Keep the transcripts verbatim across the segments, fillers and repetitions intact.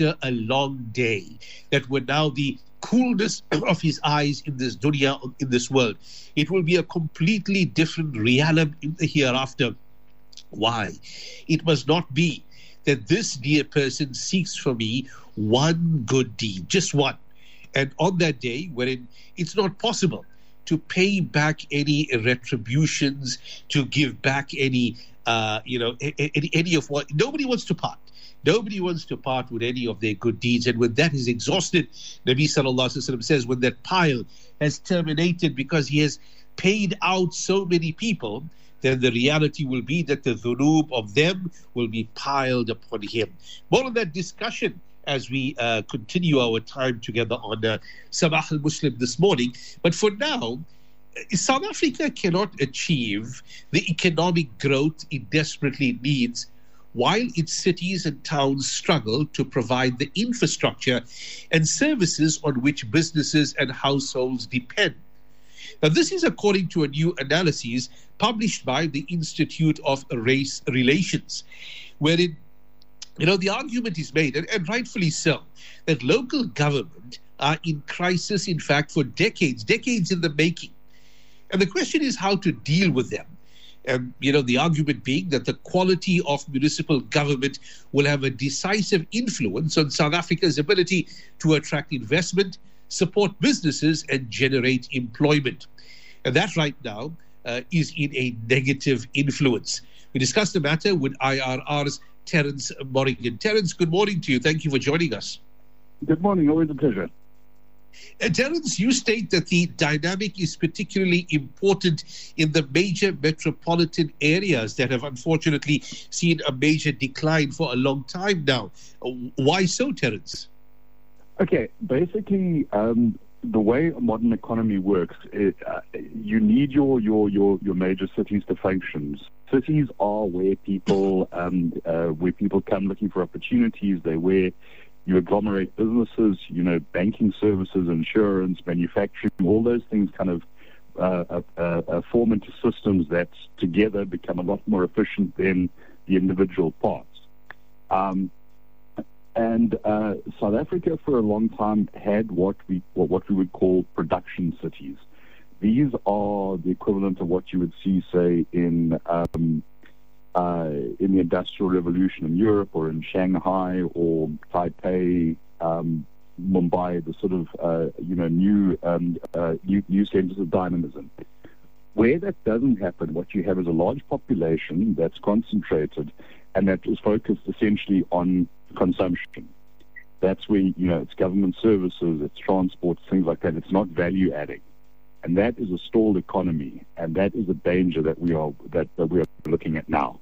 after a long day, that were now the coolness of his eyes in this dunya, in this world. It will be a completely different realm in the hereafter. Why? It must not be that this dear person seeks for me one good deed, just one. And on that day, wherein it's not possible to pay back any retributions, to give back any, uh, you know, any, any of what, nobody wants to part. Nobody wants to part with any of their good deeds. And when that is exhausted, Nabi Sallallahu Alaihi Wasallam says, when that pile has terminated because he has paid out so many people, then the reality will be that the dhunub of them will be piled upon him. More on that discussion as we uh, continue our time together on uh, Sabah al-Muslim this morning. But for now, South Africa cannot achieve the economic growth it desperately needs while its cities and towns struggle to provide the infrastructure and services on which businesses and households depend. Now, this is according to a new analysis published by the Institute of Race Relations, wherein, you know, the argument is made, and, and rightfully so, that local government are in crisis, in fact, for decades, decades in the making. And the question is how to deal with them. And, you know, the argument being that the quality of municipal government will have a decisive influence on South Africa's ability to attract investment, support businesses, and generate employment. And that right now uh, is in a negative influence. We discussed the matter with I R R's Terence Morrigan. Terence, good morning to you. Thank you for joining us. Good morning. Always a pleasure. Uh, Terence, you state that the dynamic is particularly important in the major metropolitan areas that have unfortunately seen a major decline for a long time now. Uh, why so, Terence? Okay, basically, um, the way a modern economy works, it, uh, you need your, your, your, your major cities to function. Cities are where people um, uh, where people come looking for opportunities. They're where you agglomerate businesses, you know, banking services, insurance, manufacturing, all those things kind of uh, uh, uh, form into systems that together become a lot more efficient than the individual parts. Um, and uh, South Africa for a long time had what we what, what we would call production cities. These are the equivalent of what you would see, say, in um, uh, in the Industrial Revolution in Europe, or in Shanghai, or Taipei, um, Mumbai, the sort of uh, you know new, um, uh, new new centers of dynamism. Where that doesn't happen, what you have is a large population that's concentrated, and that is focused essentially on consumption. That's where, you know, it's government services, it's transport, things like that. It's not value adding. And that is a stalled economy, and that is a danger that we are that, that we are looking at now.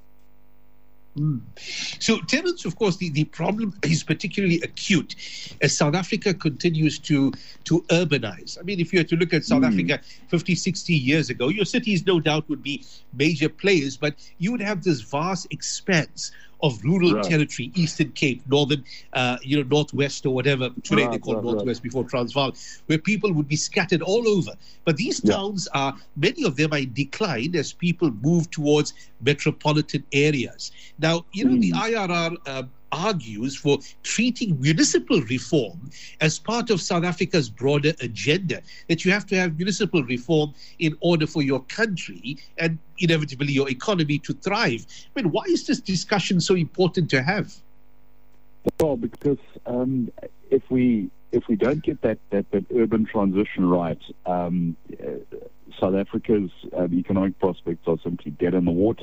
Mm. So, Terence, of course, the, the problem is particularly acute as South Africa continues to to urbanize. I mean, if you were to look at South mm. Africa fifty, sixty years ago, your cities no doubt would be major players, but you would have this vast expanse of rural right. territory, Eastern Cape, Northern, uh, you know, Northwest or whatever. Today right, they call right, Northwest, right. before Transvaal, where people would be scattered all over. But these yeah. towns are, many of them are in decline as people move towards metropolitan areas. Now, you know, mm. the I R R uh, argues for treating municipal reform as part of South Africa's broader agenda, that you have to have municipal reform in order for your country and inevitably your economy to thrive. I mean, why is this discussion so important to have? Well, because um, if we if we don't get that, that, that urban transition right, um, uh, South Africa's uh, economic prospects are simply dead in the water.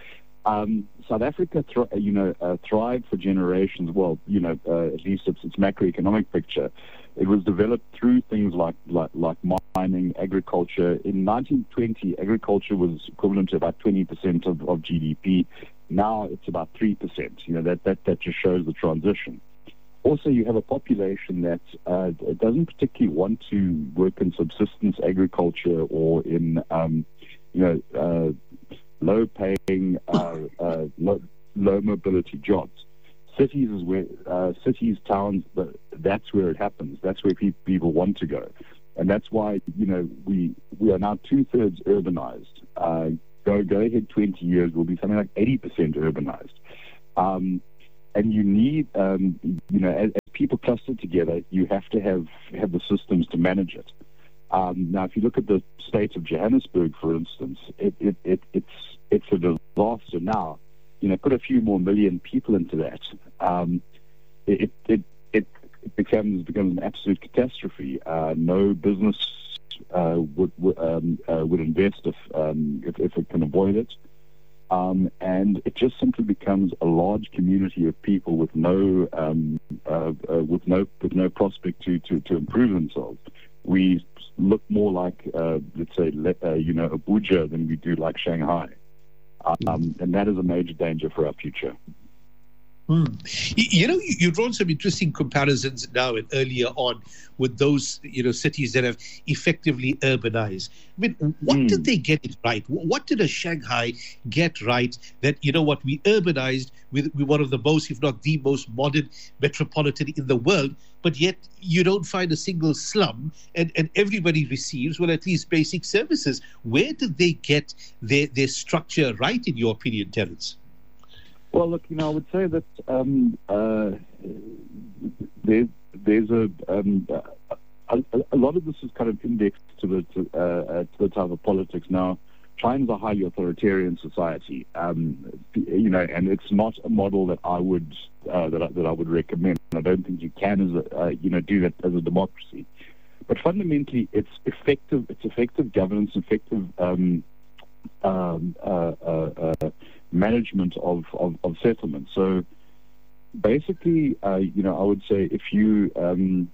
Um, South Africa, th- you know, uh, thrived for generations. Well, you know, uh, at least its, its macroeconomic picture. It was developed through things like, like like mining, agriculture. In nineteen twenty, agriculture was equivalent to about twenty percent of, of G D P. Now it's about three percent. You know, that, that, that just shows the transition. Also, you have a population that uh, doesn't particularly want to work in subsistence agriculture or in, um, you know, uh, low-paying, uh, uh, low, low mobility jobs. Cities is where uh, cities, towns. That's where it happens. That's where pe- people want to go, and that's why, you know, we we are now two thirds urbanized. Uh, go go ahead twenty years, we'll be something like eighty percent urbanized. Um, and you need, um, you know, as, people clustered together, you have to have, have the systems to manage it. Um, now, if you look at the state of Johannesburg, for instance, it, it, it, it's it's a disaster now. You know, put a few more million people into that, um, it, it it it becomes becomes an absolute catastrophe. Uh, no business uh, would would, um, uh, would invest if, um, if if it can avoid it, um, and it just simply becomes a large community of people with no um, uh, uh, with no with no prospect to, to, to improve themselves. We look more like, uh, let's say, uh, you know, Abuja than we do like Shanghai. Um, and that is a major danger for our future. Hmm. You know, you drawn some interesting comparisons now and earlier on with those, you know, cities that have effectively urbanized. I mean, what mm. did they get it right? What did a Shanghai get right that, you know what, we urbanized with, with one of the most, if not the most modern metropolitan in the world, but yet you don't find a single slum and, and everybody receives, well, at least basic services. Where did they get their, their structure right, in your opinion, Terence? Well, look, you know, I would say that um, uh, there, there's a, um, a a lot of this is kind of indexed to the to, uh, to the type of politics. Now, China's a highly authoritarian society, um, you know, and it's not a model that I would uh, that I, that I would recommend. I don't think you can, as a, uh, you know, do that as a democracy. But fundamentally, it's effective. It's effective governance, effective um, um, uh, uh, uh, management of, of, of settlements. So basically, uh, you know, I would say if you um,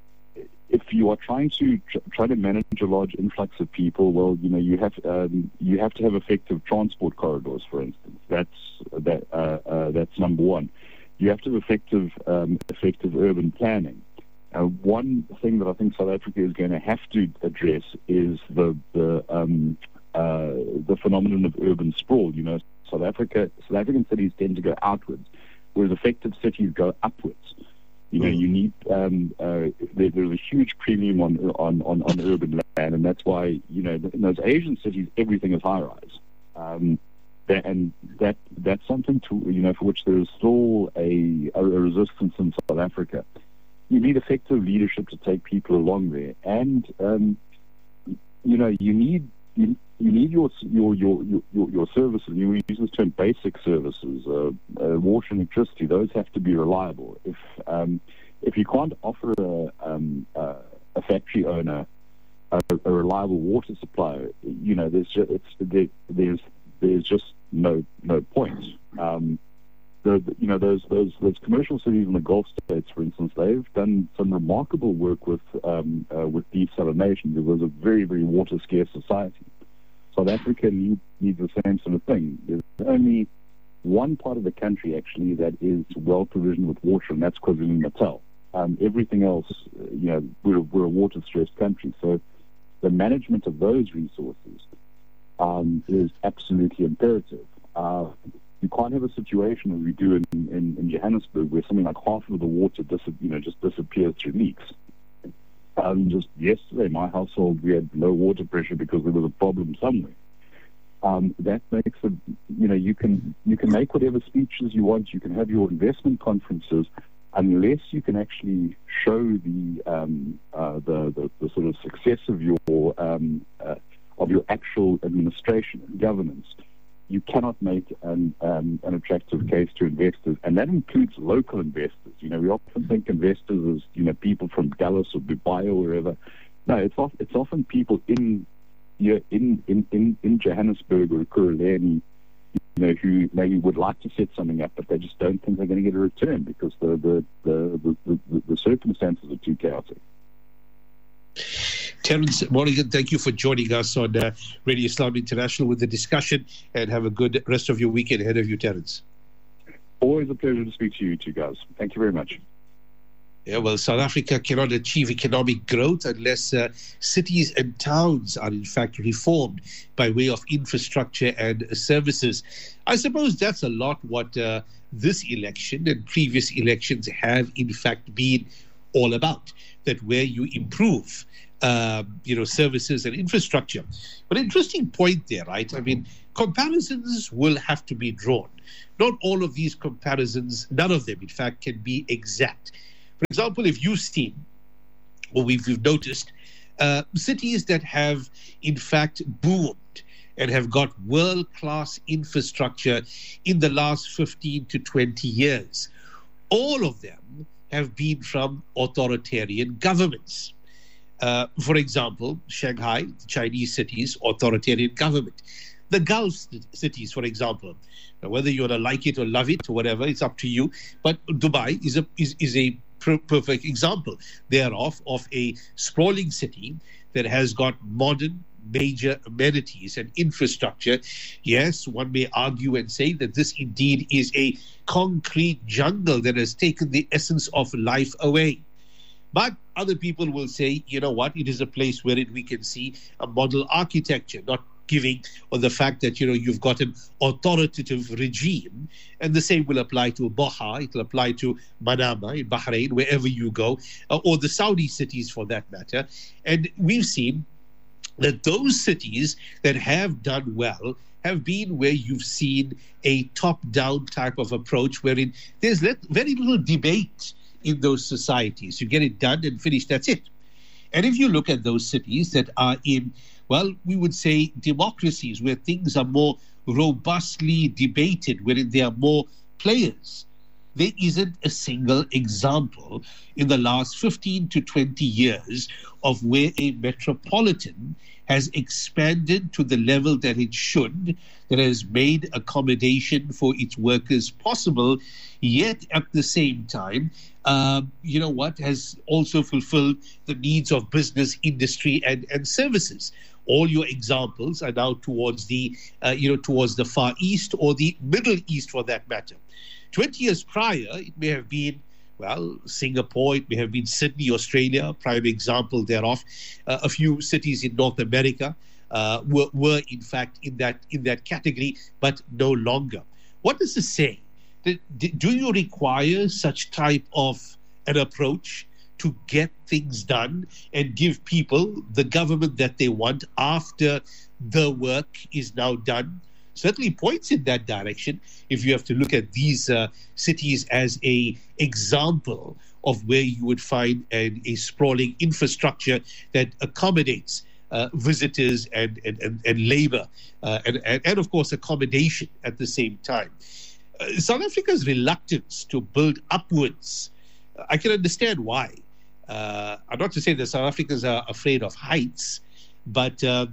if you are trying to tr- try to manage a large influx of people, well, you know, you have um, you have to have effective transport corridors, for instance. That's that uh, uh, that's number one. You have to have effective um, effective urban planning. Uh, one thing that I think South Africa is going to have to address is the the um, uh, the phenomenon of urban sprawl. You know, South Africa, South African cities tend to go outwards, whereas effective cities go upwards. You know, you need um, uh, there, there's a huge premium on, on, on, on urban land, and that's why, you know, in those Asian cities, everything is high rise, um, and that that's something to you know for which there is still a, a resistance in South Africa. You need effective leadership to take people along there, and um, you know, you need. You, You need your your your your, your services. You use this term, basic services, uh, uh, water and electricity. Those have to be reliable. If um, if you can't offer a, um, uh, a factory owner a, a reliable water supply, you know, there's just, it's there, there's there's just no no point. Um, the, you know, those those those commercial cities in the Gulf states, for instance, they've done some remarkable work with um, uh, with desalination. It was a very very water scarce society. South Africa needs, needs the same sort of thing. There's only one part of the country, actually, that is well provisioned with water, and that's KwaZulu-Natal. Um, everything else, you know, we're, we're a water-stressed country. So the management of those resources um, is absolutely imperative. Uh, you can't have a situation as we do in, in, in Johannesburg where something like half of the water dis- you know, just disappears through leaks. Um, just yesterday, my household, we had low water pressure because there was a problem somewhere. Um, that makes it, you know, you can you can make whatever speeches you want, you can have your investment conferences, unless you can actually show the um, uh, the, the the sort of success of your um, uh, of your actual administration and governance. You cannot make an, um, an attractive case to investors, and that includes local investors. You know, we often think investors as, you know, people from Dallas or Dubai or wherever. No, it's often, it's often people in, you know, in, in, in, in Johannesburg or Kuruleni, you know, who maybe would like to set something up, but they just don't think they're going to get a return because the the the, the, the, the circumstances are too chaotic. Terence Morrigan, thank you for joining us on uh, Radio Islam International with the discussion, and have a good rest of your weekend ahead of you, Terence. Always a pleasure to speak to you two guys. Thank you very much. Yeah, well, South Africa cannot achieve economic growth unless uh, cities and towns are in fact reformed by way of infrastructure and services. I suppose that's a lot what uh, this election and previous elections have in fact been all about, that where you improve Uh, you know, services and infrastructure. But interesting point there, right? I mean, comparisons will have to be drawn. Not all of these comparisons, none of them, in fact, can be exact. For example, if you've seen, or we've, we've noticed, uh, cities that have, in fact, boomed and have got world-class infrastructure in the last fifteen to twenty years, all of them have been from authoritarian governments. Uh, for example, Shanghai, the Chinese cities, authoritarian government. The Gulf cities, for example, now, whether you want to like it or love it or whatever, it's up to you. But Dubai is a is, is a per- perfect example thereof of a sprawling city that has got modern, major amenities and infrastructure. Yes, one may argue and say that this indeed is a concrete jungle that has taken the essence of life away. But other people will say, you know what, it is a place wherein we can see a model architecture, not giving on the fact that, you know, you've got an authoritative regime. And the same will apply to Doha, it will apply to Manama in Bahrain, wherever you go, uh, or the Saudi cities for that matter. And we've seen that those cities that have done well have been where you've seen a top-down type of approach wherein there's very little debate in those societies. You get it done and finished, that's it. And if you look at those cities that are in, well, we would say democracies where things are more robustly debated, wherein there are more players, there isn't a single example in the last fifteen to twenty years of where a metropolitan has expanded to the level that it should, that has made accommodation for its workers possible, yet at the same time, um, you know what, has also fulfilled the needs of business, industry, and, and services. All your examples are now towards the, uh, you know, towards the Far East or the Middle East for that matter. twenty years prior, it may have been, well, Singapore, it may have been Sydney, Australia, prime example thereof. Uh, a few cities in North America uh, were, were, in fact, in that in that category, but no longer. What does this say? Do you require such type of an approach to get things done and give people the government that they want after the work is now done? Certainly points in that direction if you have to look at these uh, cities as a example of where you would find an, a sprawling infrastructure that accommodates uh, visitors and, and, and, and labor uh, and, and, and, of course, accommodation at the same time. Uh, South Africa's reluctance to build upwards, uh, I can understand why. Uh, I'm not to say that South Africans are afraid of heights, but, uh,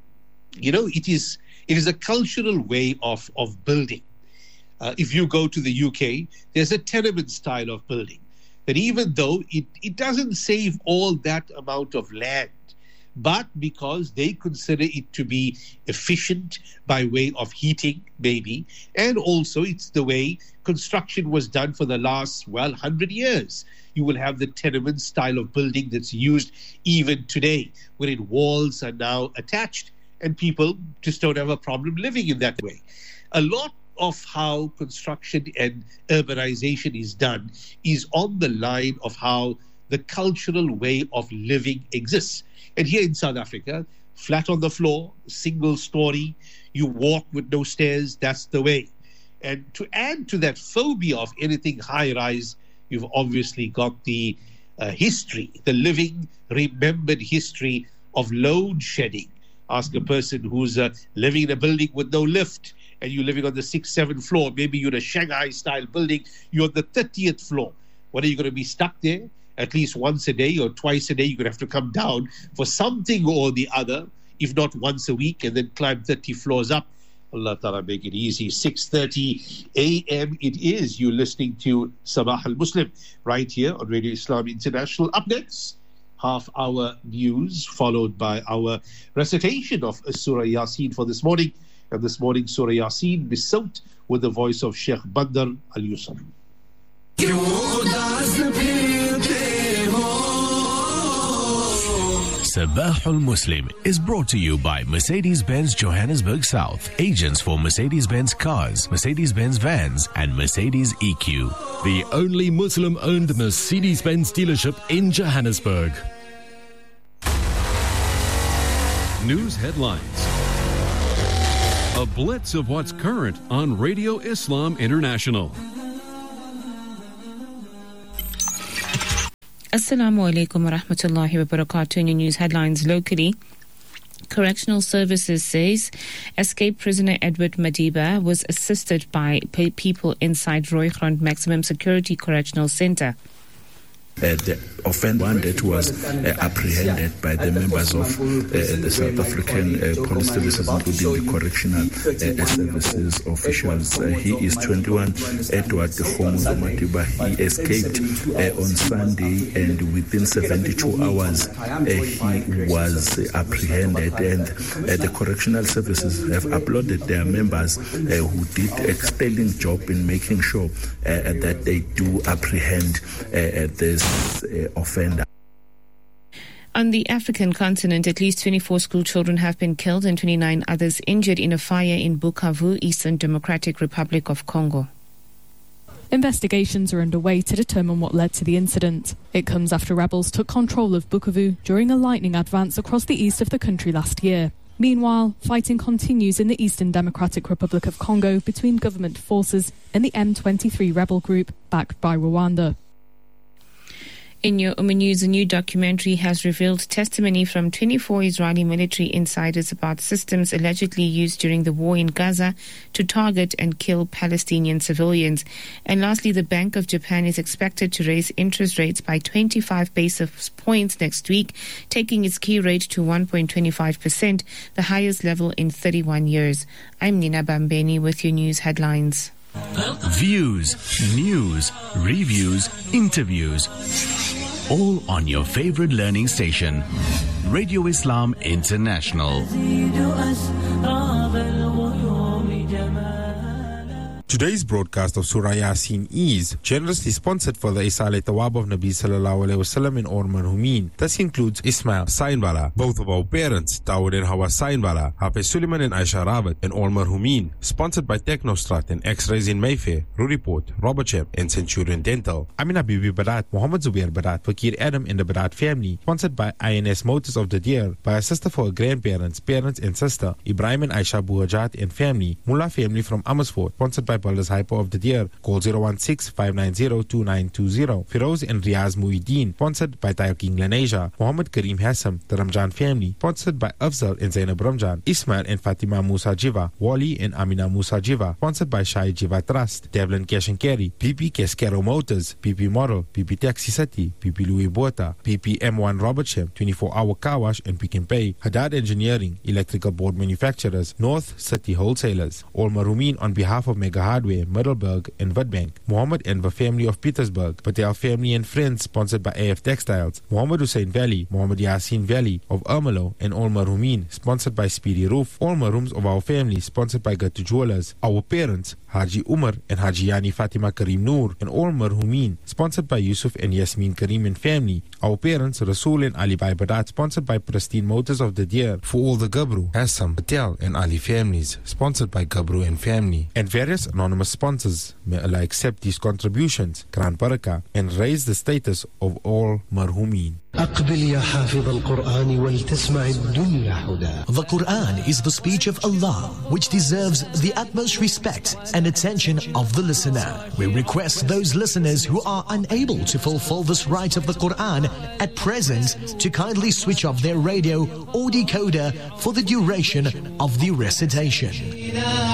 you know, it is... It is a cultural way of, of building. Uh, if you go to the U K, there's a tenement style of building that even though it, it doesn't save all that amount of land, but because they consider it to be efficient by way of heating, maybe, and also it's the way construction was done for the last, well, one hundred years. You will have the tenement style of building that's used even today, wherein walls are now attached, and people just don't have a problem living in that way. A lot of how construction and urbanization is done is on the line of how the cultural way of living exists. And here in South Africa, flat on the floor, single story, you walk with no stairs, that's the way. And to add to that phobia of anything high-rise, you've obviously got the uh, history, the living, remembered history of load shedding. Ask a person who's uh, living in a building with no lift and you're living on the sixth, seventh floor. Maybe you're in a Shanghai-style building. You're on the thirtieth floor. What, are you going to be stuck there at least once a day or twice a day? You're going to have to come down for something or the other, if not once a week, and then climb thirty floors up. Allah Ta'ala make it easy. six thirty a.m. it is. You're listening to Sabah al-Muslim right here on Radio Islam International. Up next, half-hour news, followed by our recitation of Surah Yasin for this morning. And this morning, Surah Yasin, Bisawt, with the voice of Sheikh Bandar Al-Yusuf. Sabah al-Muslim is brought to you by Mercedes-Benz Johannesburg South, agents for Mercedes-Benz cars, Mercedes-Benz vans, and Mercedes E Q. The only Muslim-owned Mercedes-Benz dealership in Johannesburg. News headlines. A blitz of what's current on Radio Islam International. Assalamu alaikum wa rahmatullahi wa barakatuh. In your news headlines locally, Correctional Services says escaped prisoner Edward Madiba was assisted by p- people inside Rooigrond Maximum Security Correctional Centre. Uh, the offender that was uh, apprehended by the members of uh, the South African uh, Police Services, including the correctional uh, services officials. Uh, he is twenty-one, Edward Khomuzo Madiba. He escaped uh, on Sunday, and within seventy-two hours uh, he was uh, apprehended, and uh, the correctional services have applauded their members uh, who did a sterling job in making sure uh, that they do apprehend uh, this Uh, offender. On the African continent, at least twenty-four school children have been killed and twenty-nine others injured in a fire in Bukavu, Eastern Democratic Republic of Congo. Investigations are underway to determine what led to the incident. It comes after rebels took control of Bukavu during a lightning advance across the east of the country last year. Meanwhile, fighting continues in the Eastern Democratic Republic of Congo between government forces and the M twenty-three rebel group backed by Rwanda. In your Umm News, a new documentary has revealed testimony from twenty-four Israeli military insiders about systems allegedly used during the war in Gaza to target and kill Palestinian civilians. And lastly, the Bank of Japan is expected to raise interest rates by twenty-five basis points next week, taking its key rate to one point two five percent, the highest level in thirty-one years. I'm Nina Bambeni with your news headlines. Views, news, reviews, interviews. All on your favorite learning station, Radio Islam International. Today's broadcast of Surah Yasin is generously sponsored for the Isale Tawab of Nabi Sallallahu Alaihi Wasallam in Orman Humin. This includes Ismail Sainbala, both of our parents, Dawood and Hawa Sainbala, Hafiz Suleiman and Aisha Rawat in Orman Humin. Sponsored by Technostrat and X-Rays in Mayfair, Ruriport, Robertsham and Centurion Dental. Amina Bibi Barat, Muhammad Zubair Barat, Fakir Adam and the Barat family. Sponsored by I N S Motors of the Deer, by a sister for her grandparents, parents and sister, Ibrahim and Aisha Buhajat and family. Mullah family from Amersfoort. Sponsored by Builders Hyper of the Deer. Call zero one six, five nine zero, two nine two zero. Firoz and Riaz Muhyiddin. Sponsored by Tayo King Laneja. Muhammad Kareem Hassam, the Ramjan family. Sponsored by Afzal and Zainab Ramjan. Ismail and Fatima Musa Jiva. Wali and Amina Musa Jiva. Sponsored by Shai Jiva Trust. Devlin Cash and Carry. P P Cascaro Motors. P P Model. P P Taxi City. P P Louis Bota. P P M one Robertsham. twenty-four hour car wash and Pick and Pay. Haddad Engineering. Electrical board manufacturers. North City Wholesalers. All Marumin on behalf of Mega Hardware, Middelburg and Witbank. Muhammad and the family of Petersburg. Patel family and friends, sponsored by A F Textiles. Muhammad Hussein Valley. Muhammad Yasin Valley of Ermelo and All Marumin, sponsored by Speedy Roof. All Marums of our family, sponsored by Gatu Jewelers. Our parents, Haji Umar and Haji Yani Fatima Karim Noor and All Marhumin, sponsored by Yusuf and Yasmin Karim and family. Our parents, Rasul and Ali Bai Badat, sponsored by Pristine Motors of the Deer. For all the Gabru, Hassam, Patel and Ali families, sponsored by Gabru and family. And various anonymous sponsors. May Allah accept these contributions, Gran Baraka, and raise the status of all Marhumin. أقبل يا حافظ القرآن ولتسمع الدنيا حدا. The Quran is the speech of Allah, which deserves the utmost respect and attention of the listener. We request those listeners who are unable to fulfill this right of the Quran at present to kindly switch off their radio or decoder for the duration of the recitation.